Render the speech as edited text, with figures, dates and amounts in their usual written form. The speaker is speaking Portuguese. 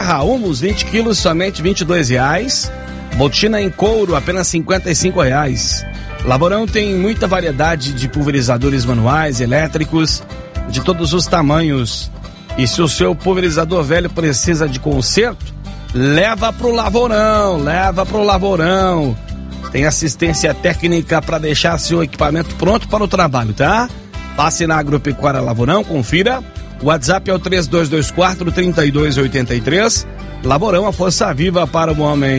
Humus 20 quilos, somente R$22. Botina em couro, apenas R$55. Lavorão tem muita variedade de pulverizadores manuais, elétricos, de todos os tamanhos. E se o seu pulverizador velho precisa de conserto, leva pro Lavorão. Tem assistência técnica para deixar seu equipamento pronto para o trabalho, tá? Passe na Agropecuária Lavorão, confira. O WhatsApp é o 3224-3283. Lavorão, a força viva para o homem.